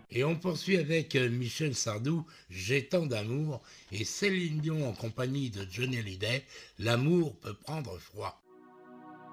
Et on poursuit avec Michel Sardou, J'ai tant d'amour, et Céline Dion en compagnie de Johnny Hallyday, L'amour peut prendre froid.